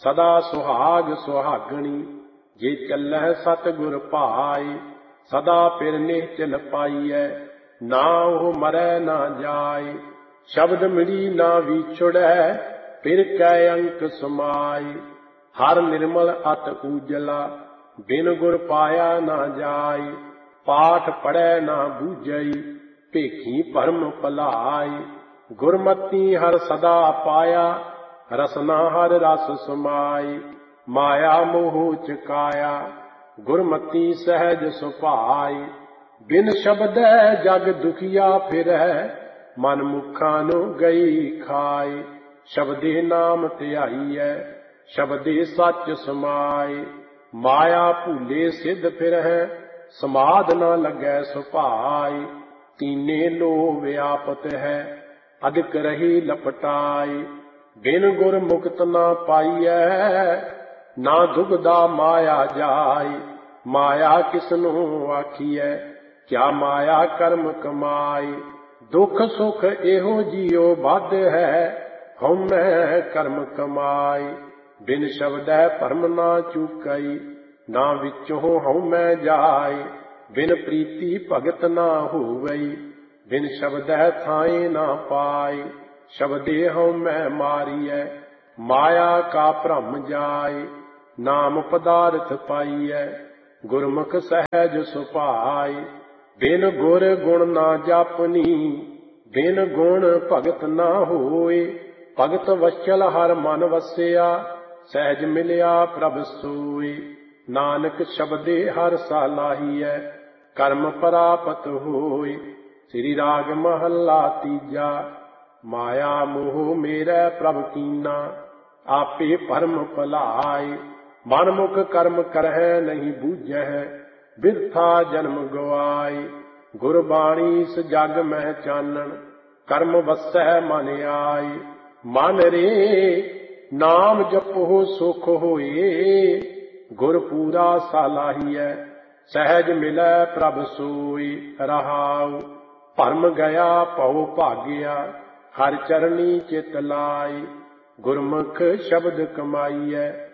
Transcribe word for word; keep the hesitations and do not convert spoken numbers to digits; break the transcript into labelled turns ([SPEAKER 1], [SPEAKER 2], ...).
[SPEAKER 1] सदा सुहाग सुहागणी जे चलह सतगुर भाई। सदा फिर निश्चल पाईऐ ना ओह मरै ना जाए। शब्द मिली ना विछुड़ै फिर कै अंक समाई। हर निर्मल अत उजला बिन गुर पाया ना जाए। पाठ पढ़ै ना बूझई भेखी भरम भलाई। गुरमति हर सदा पाया रसना हर रस समाई। माया मोह चकाया गुरमति सहज सुभाई। बिन शब्द जग दुखिया फिरै मन मुखा नु गई खाई। शब्दे नाम ध्याईऐ शब्दे सच समाई। माया भूले सिद्ध फिरै समाध न लगै सुभाई। तीने लो व्यापत है अधिक रही लपटाई। बिन गुर मुक्त न पाईऐ ना दुबदा माया जाई। माया किसनु आखिए क्या माया कर्म कमाई। दुख सुख एहो जियो बद है हउमੈ कर्म कमाई। बिन शब्दै भरम ना चूकई ना विचों हउमੈ जाई। बिन प्रीति भगत ना होवई बिन शब्दै थाए ना पाई। शब्दे हउमੈ मारिए माया का भ्रम जाए। नाम पदार्थ पाईऐ गुरमुख सहज सुभाई। बिन गुर गुण ना जापनी बिन गुण भगत ना होए। भगत वत्सल हर मन वसिया सहज मिलिया प्रभ सोए। नानक शब्दे हर सालाहीऐ कर्म प्राप्त होए। श्री राग महला तीजा। माया मोह मेरै प्रभ कीना आपे परम भलाई। मन मुख कर्म करहै नहीं बूझै बिरथा जन्म गवाई। गुरबाणी इस जग मह चानन कर्म वसै मन आई। मन रे नाम जपो सुख होए गुर पूरा सालाहीऐ सहज मिलै प्रभ सोई। रहाउ भरम गया भउ भाग्या हर चरनी चित लाई। गुरमुख शब्द कमाईऐ